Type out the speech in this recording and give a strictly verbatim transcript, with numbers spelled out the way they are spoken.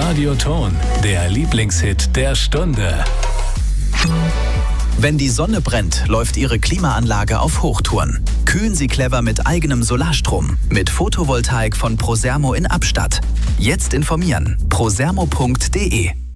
Radioton, der Lieblingshit der Stunde. Wenn die Sonne brennt, läuft Ihre Klimaanlage auf Hochtouren. Kühlen Sie clever mit eigenem Solarstrom. Mit Photovoltaik von Prosermo in Abstatt. Jetzt informieren. prosermo punkt de